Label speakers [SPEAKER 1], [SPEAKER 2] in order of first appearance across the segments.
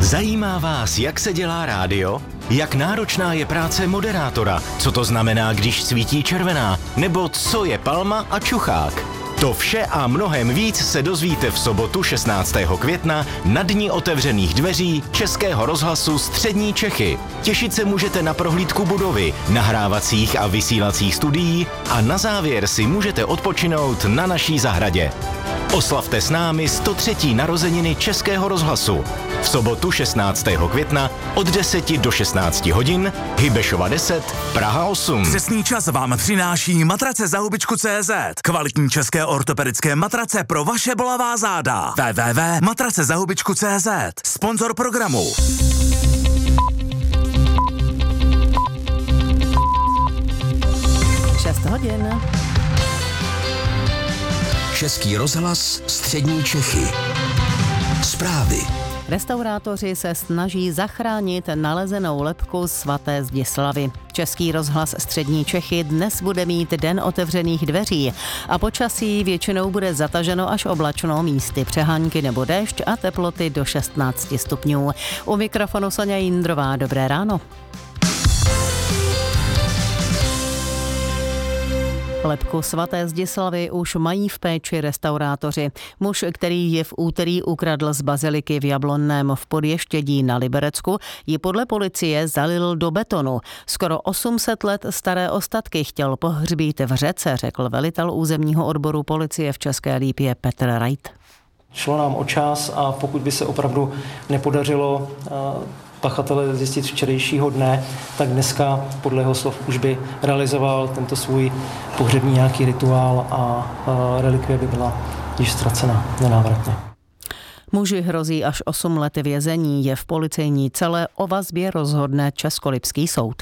[SPEAKER 1] Zajímá vás, jak se dělá rádio? Jak náročná je práce moderátora? Co to znamená, když svítí červená? Nebo co je palma a čuchák? To vše a mnohem víc se dozvíte v sobotu 16. května na Dni otevřených dveří Českého rozhlasu Střední Čechy. Těšit se můžete na prohlídku budovy, nahrávacích a vysílacích studií a na závěr si můžete odpočinout na naší zahradě. Oslavte s námi 103. narozeniny Českého rozhlasu. V sobotu 16. května od 10 do 16 hodin, Hybešova 10, Praha 8.
[SPEAKER 2] Přesný čas vám přináší matrace za hubičku.cz. Kvalitní české ortopedické matrace pro vaše bolavá záda. www.matracezahubičku.cz. Sponzor programu.
[SPEAKER 3] Hodin.
[SPEAKER 4] Český rozhlas Střední Čechy. Zprávy.
[SPEAKER 3] Restaurátoři se snaží zachránit nalezenou lebku svaté Zdislavy. Český rozhlas Střední Čechy dnes bude mít Den otevřených dveří a počasí většinou bude zataženo až oblačno, místy přehánky nebo déšť a teploty do 16 stupňů. U mikrofonu Soňa Jindrová, dobré ráno. Lebku svaté Zdislavy už mají v péči restaurátoři. Muž, který ji v úterý ukradl z baziliky v Jablonném v Podještědí na Liberecku, ji podle policie zalil do betonu. Skoro 800 let staré ostatky chtěl pohřbít v řece, řekl velitel územního odboru policie v České Lípě Petr Rajt.
[SPEAKER 5] Šlo nám o čas a pokud by se opravdu nepodařilo pachatele zjistit včerejšího dne, tak dneska podle jeho slov už by realizoval tento svůj pohřební nějaký rituál a relikvie by byla již ztracena nenávratně.
[SPEAKER 3] Muži hrozí až 8 let vězení, je v policejní cele, o vazbě rozhodne Českolipský soud.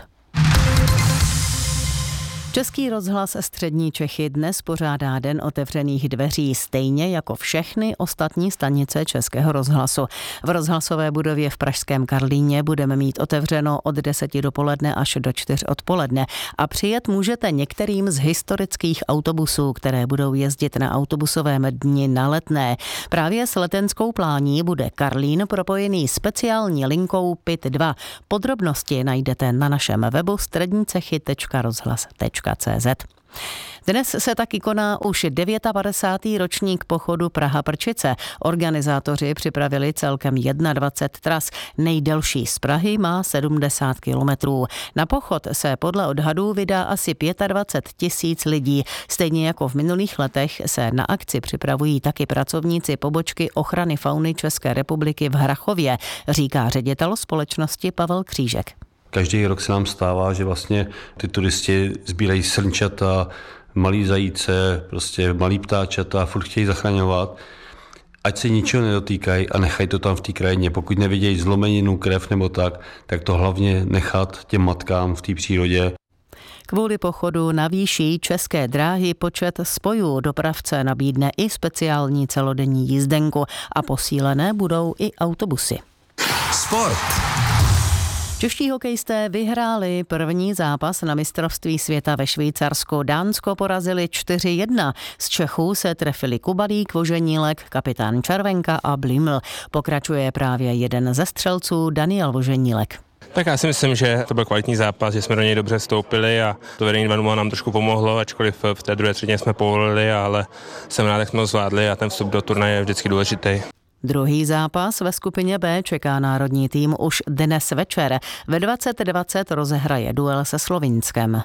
[SPEAKER 3] Český rozhlas Střední Čechy dnes pořádá Den otevřených dveří, stejně jako všechny ostatní stanice Českého rozhlasu. V rozhlasové budově v pražském Karlíně budeme mít otevřeno od 10 dopoledne až do 4 odpoledne a přijet můžete některým z historických autobusů, které budou jezdit na autobusovém dni na Letné. Právě s Letenskou plání bude Karlín propojený speciální linkou PIT 2. Podrobnosti najdete na našem webu strednicechy.rozhlas.cz. Dnes se taky koná už 59. ročník pochodu Praha-Prčice. Organizátoři připravili celkem 21 tras. Nejdelší z Prahy má 70 kilometrů. Na pochod se podle odhadů vydá asi 25 000 lidí. Stejně jako v minulých letech se na akci připravují taky pracovníci pobočky ochrany fauny České republiky v Hrachově, říká ředitel společnosti Pavel Křížek.
[SPEAKER 6] Každý rok se nám stává, že vlastně ty turisti sbírají srnčata, malý zajíce, prostě malý ptáčata, furt chtějí zachraňovat. Ať se ničeho nedotýkají a nechají to tam v té krajině. Pokud nevidějí zlomeninu, krev nebo tak to hlavně nechat těm matkám v té přírodě.
[SPEAKER 3] Kvůli pochodu navýší České dráhy počet spojů. Dopravce nabídne i speciální celodenní jízdenku a posílené budou i autobusy.
[SPEAKER 4] Sport.
[SPEAKER 3] Čeští hokejisté vyhráli první zápas na mistrovství světa ve Švýcarsku. Dánsko porazili 4-1. Z Čechů se trefili Kubalík, Voženílek, kapitán Červenka a Bliml. Pokračuje právě jeden ze střelců, Daniel Voženílek.
[SPEAKER 7] Tak já si myslím, že to byl kvalitní zápas, že jsme do něj dobře vstoupili a to vedení 2-0 nám trošku pomohlo, ačkoliv v té druhé třetině jsme povolili, ale jsem rád, jak jsme ho zvládli a ten vstup do turnaje je vždycky důležitý.
[SPEAKER 3] Druhý zápas ve skupině B čeká národní tým už dnes večer. Ve 20:20 rozehraje duel se Slovinskem.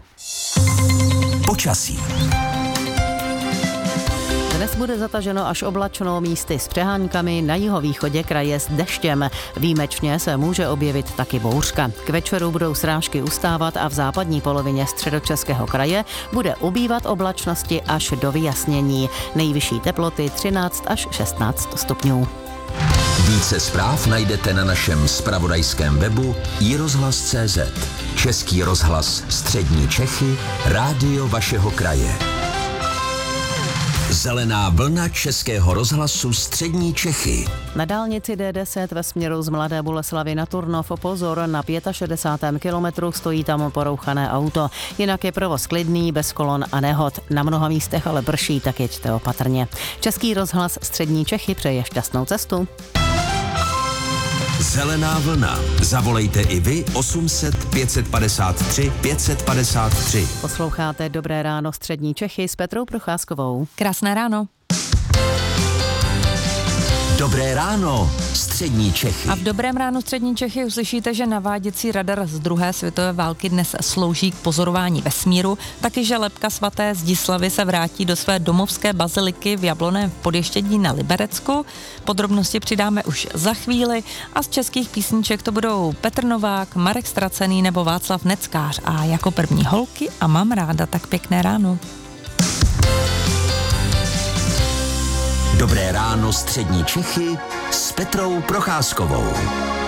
[SPEAKER 4] Počasí.
[SPEAKER 3] Dnes bude zataženo až oblačno, místy s přehánkami, na jihovýchodě kraje s deštěm. Výjimečně se může objevit taky bouřka. K večeru budou srážky ustávat a v západní polovině Středočeského kraje bude ubývat oblačnosti až do vyjasnění. Nejvyšší teploty 13 až 16 stupňů.
[SPEAKER 4] Více zpráv najdete na našem zpravodajském webu iRozhlas.cz. Český rozhlas Střední Čechy, rádio vašeho kraje. Zelená vlna Českého rozhlasu Střední Čechy.
[SPEAKER 3] Na dálnici D10 ve směru z Mladé Boleslavi na Turnov pozor, na 65. kilometru stojí tam porouchané auto. Jinak je provoz klidný, bez kolon a nehod. Na mnoha místech ale prší, tak jeďte opatrně. Český rozhlas Střední Čechy přeje šťastnou cestu.
[SPEAKER 4] Zelená vlna. Zavolejte i vy 800 553 553.
[SPEAKER 3] Posloucháte Dobré ráno střední Čechy s Petrou Procházkovou.
[SPEAKER 8] Krásné ráno.
[SPEAKER 4] Dobré ráno střední Čechy.
[SPEAKER 8] A v Dobrém ránu střední Čechy uslyšíte, že naváděcí radar z druhé světové války dnes slouží k pozorování vesmíru, taky že lebka svaté Zdislavy se vrátí do své domovské baziliky v Jablonném Podještědí na Liberecku. Podrobnosti přidáme už za chvíli a z českých písniček to budou Petr Novák, Marek Stracený nebo Václav Neckář. A jako první Holky a Mám ráda, tak pěkné ráno.
[SPEAKER 4] Dobré ráno střední Čechy s Petrou Procházkovou.